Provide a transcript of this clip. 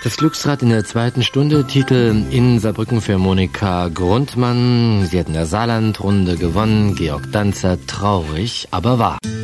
Das Glücksrad in der zweiten Stunde, Titel in Saarbrücken für Monika Grundmann. Sie hat in der Saarlandrunde gewonnen. Georg Danzer, traurig, aber wahr.